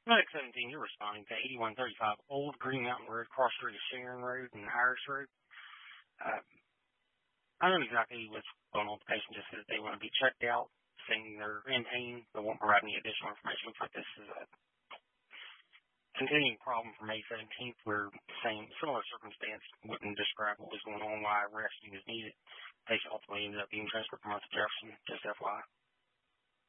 Medic 17, you're responding to 8135 Old Green Mountain Road, cross street of Sharon Road and Irish Road. I don't know exactly what's going on with the patient, just that they want to be checked out, saying they're in pain, but won't provide any additional information. Looks like this is a continuing problem from May 17th, where the same similar circumstance wouldn't describe what was going on, why rescue was needed. Patient ultimately ended up being transferred from Jefferson, just FYI.